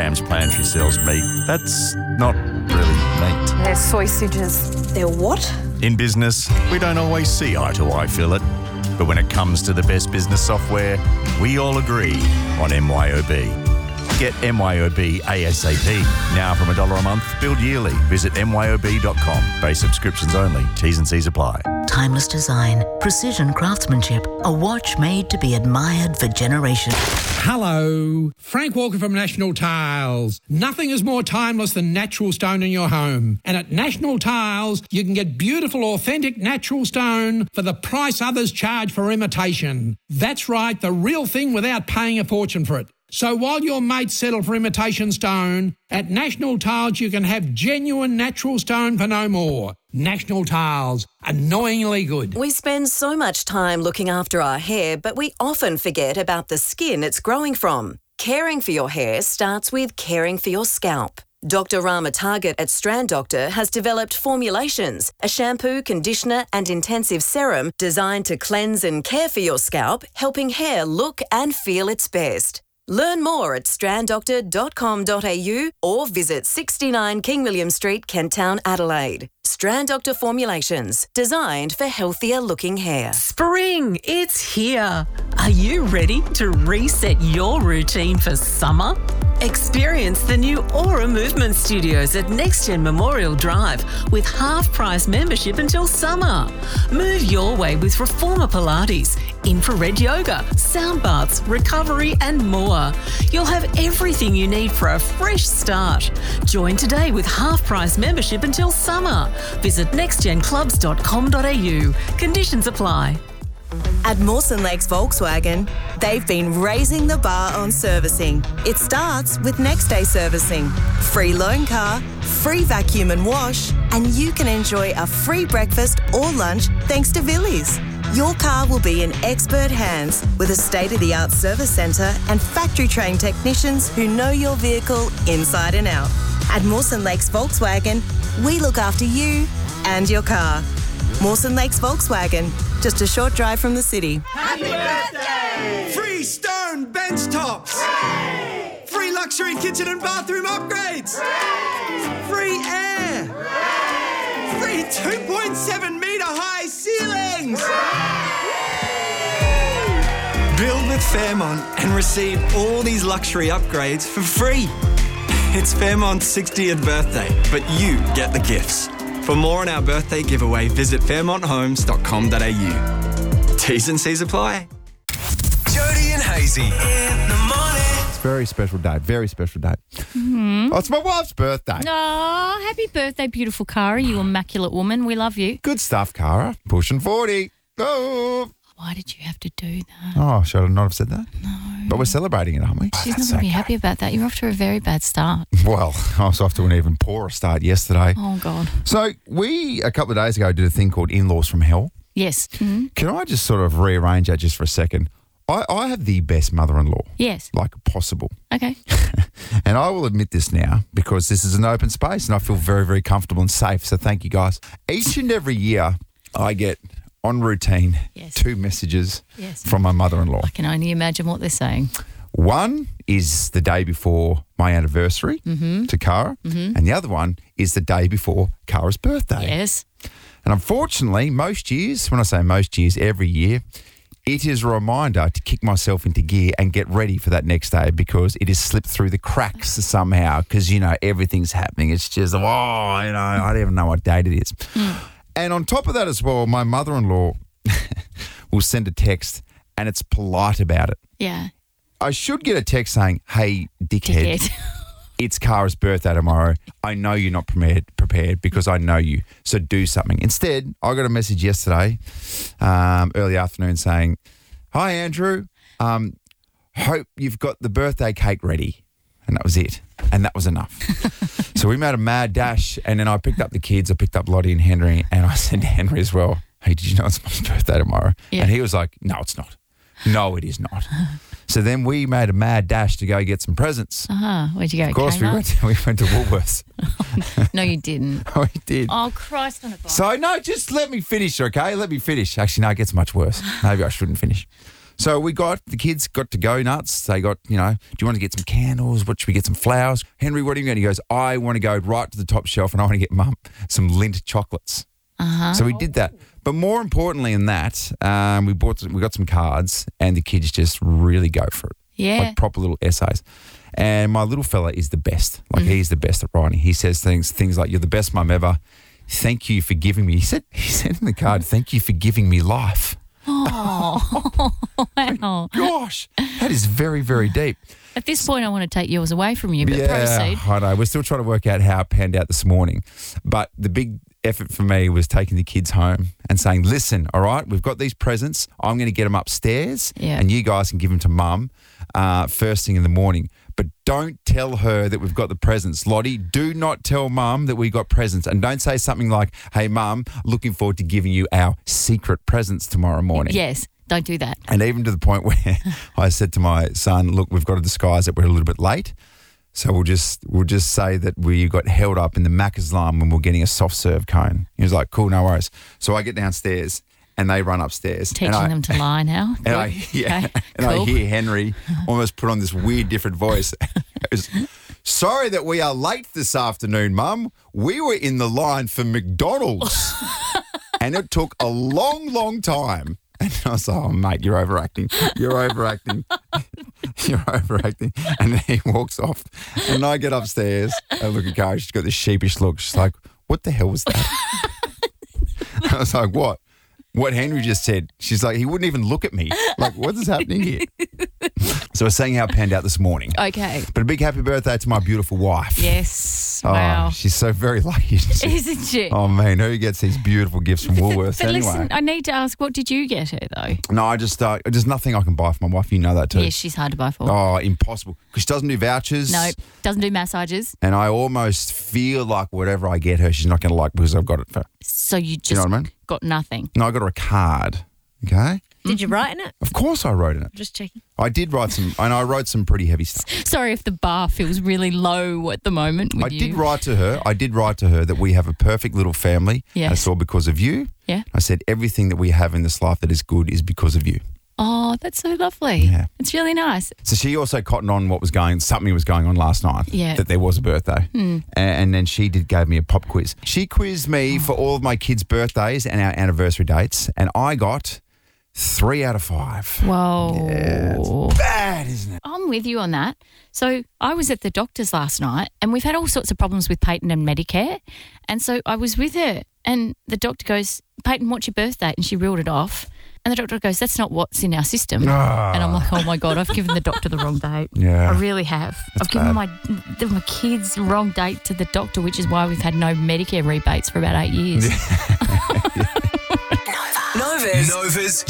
Pam's Pantry sells meat. That's not really meat. They're sausages. They're what? In business, we don't always see eye to eye, Philip. But when it comes to the best business software, we all agree on MYOB. Get MYOB ASAP. Now from $1 a month, billed yearly. Visit myob.com. Base subscriptions only. T's and C's apply. Timeless design, precision craftsmanship, a watch made to be admired for generations. Hello, Frank Walker from National Tiles. Nothing is more timeless than natural stone in your home. And at National Tiles, you can get beautiful, authentic natural stone for the price others charge for imitation. That's right, the real thing without paying a fortune for it. So while your mates settle for imitation stone, at National Tiles you can have genuine natural stone for no more. National Tiles, annoyingly good. We spend so much time looking after our hair, but we often forget about the skin it's growing from. Caring for your hair starts with caring for your scalp. Dr. Rama Target at Strand Doctor has developed formulations, a shampoo, conditioner and intensive serum designed to cleanse and care for your scalp, helping hair look and feel its best. Learn more at stranddoctor.com.au or visit 69 King William Street, Kent Town, Adelaide. Strand Doctor formulations, designed for healthier looking hair. Spring, it's here. Are you ready to reset your routine for summer? Experience the new Aura Movement Studios at NextGen Memorial Drive with half-price membership until summer. Move your way with Reformer Pilates, infrared yoga, sound baths, recovery and more. You'll have everything you need for a fresh start. Join today with half-price membership until summer. Visit nextgenclubs.com.au. Conditions apply. At Mawson Lakes Volkswagen, they've been raising the bar on servicing. It starts with next day servicing, free loan car, free vacuum and wash, and you can enjoy a free breakfast or lunch thanks to Villies. Your car will be in expert hands with a state-of-the-art service centre and factory-trained technicians who know your vehicle inside and out. At Mawson Lakes Volkswagen, we look after you and your car. Mawson Lakes Volkswagen, just a short drive from the city. Happy birthday! Free stone bench tops! Hooray! Free luxury kitchen and bathroom upgrades! Hooray! Free air! Hooray! Free 2.7 metre high ceilings! Hooray! Build with Fairmont and receive all these luxury upgrades for free. It's Fairmont's 60th birthday, but you get the gifts. For more on our birthday giveaway, visit fairmonthomes.com.au. T's and C's apply. Jody and Hazy in the morning. It's a very special day, very special day. Mm-hmm. Oh, it's my wife's birthday. Oh, happy birthday, beautiful Cara, you immaculate woman. We love you. Good stuff, Cara. Pushing 40. Oh. Why did you have to do that? Oh, should I not have said that? No. But we're celebrating it, aren't we? She's not going to be happy about that. You're off to a very bad start. Well, I was off to an even poorer start yesterday. Oh, God. So we, a couple of days ago, did a thing called In-Laws from Hell. Yes. Mm-hmm. Can I just sort of rearrange that just for a second? I have the best mother-in-law. Yes. Like possible. Okay. And I will admit this now because this is an open space and I feel very, very comfortable and safe. So thank you, guys. Each and every year I get on routine 2 messages from my mother-in-law. I can only imagine what they're saying. One is the day before my anniversary to Cara, and the other one is the day before Cara's birthday. Yes. And unfortunately, most years, when I say most years, every year, it is a reminder to kick myself into gear and get ready for that next day because it has slipped through the cracks somehow because, everything's happening. It's just, I don't even know what date it is. And on top of that as well, my mother-in-law will send a text and it's polite about it. Yeah. I should get a text saying, hey, dickhead. It's Cara's birthday tomorrow. I know you're not prepared because I know you. So do something. Instead, I got a message yesterday, early afternoon saying, hi, Andrew. Hope you've got the birthday cake ready. And that was it. And that was enough. So we made a mad dash and then I picked up the kids. I picked up Lottie and Henry and I said to Henry as well, hey, did you know it's Mum's birthday tomorrow? Yeah. And he was like, no, it's not. No, it is not. So then we made a mad dash to go get some presents. Where'd you go? Of course, we went to Woolworths. No, you didn't. Oh, we did. Oh, Christ on a bike. So, no, just let me finish, okay? Let me finish. Actually, no, it gets much worse. Maybe I shouldn't finish. So the kids got to go nuts. They got, do you want to get some candles? What should we get? Some flowers? Henry, what are you going? He goes, I want to go right to the top shelf and I want to get Mum some Lindt chocolates. Uh-huh. So we did that. But more importantly than that, we got some cards and the kids just really go for it. Yeah. Like proper little essays. And my little fella is the best. Like he's the best at writing. He says things like, you're the best mum ever. Thank you for giving me. He said in the card, thank you for giving me life. Oh, wow. Gosh, that is very, very deep. At this point, I want to take yours away from you, but proceed. I know. We're still trying to work out how it panned out this morning. But the big effort for me was taking the kids home and saying, listen, all right, we've got these presents. I'm going to get them upstairs and you guys can give them to Mum first thing in the morning. But don't tell her that we've got the presents. Lottie, do not tell Mum that we got presents. And don't say something like, hey, Mum, looking forward to giving you our secret presents tomorrow morning. Yes, don't do that. And even to the point where I said to my son, look, we've got to disguise that we're a little bit late. So we'll just say that we got held up in the Macca's line when we're getting a soft serve cone. He was like, cool, no worries. So I get downstairs and they run upstairs. Teaching them to lie now. And I hear Henry almost put on this weird different voice. Goes, sorry that we are late this afternoon, Mum. We were in the line for McDonald's and it took a long, long time. And I was like, oh, mate, you're overacting. You're overacting. You're overacting. And then he walks off. And I get upstairs. I look at Kara. She's got this sheepish look. She's like, what the hell was that? I was like, what? What Henry just said. She's like, he wouldn't even look at me. Like, what is happening here? So we're saying how it panned out this morning. Okay. But a big happy birthday to my beautiful wife. Yes. Oh, wow. She's so very lucky. Isn't she? Oh, man, who gets these beautiful gifts from Woolworths but anyway? Listen, I need to ask, what did you get her, though? No, I just there's nothing I can buy for my wife. You know that too. Yes, she's hard to buy for. Oh, impossible. Because she doesn't do vouchers. No, doesn't do massages. And I almost feel like whatever I get her, she's not going to like because I've got it for. So you just you know what I mean? got nothing. No, I got her a card. Okay. Did you write in it? Of course I wrote in it. Just checking. I did write some, and I wrote some pretty heavy stuff. Sorry if the bar feels really low at the moment with I did write to her that we have a perfect little family. Yes. And it's all because of you. Yeah. I said everything that we have in this life that is good is because of you. Oh, that's so lovely. Yeah. It's really nice. So she also cottoned on something was going on last night. Yeah. That there was a birthday. And then she gave me a pop quiz. She quizzed me for all of my kids' birthdays and our anniversary dates, and I got 3 out of 5. Whoa. Yeah, it's bad, isn't it? I'm with you on that. So I was at the doctor's last night and we've had all sorts of problems with Peyton and Medicare. And so I was with her and the doctor goes, Peyton, what's your birth date? And she reeled it off. And the doctor goes, that's not what's in our system. And I'm like, oh, my God, I've given the doctor the wrong date. Yeah. I really have. I've given my kids the wrong date to the doctor, which is why we've had no Medicare rebates for about 8 years. Nova's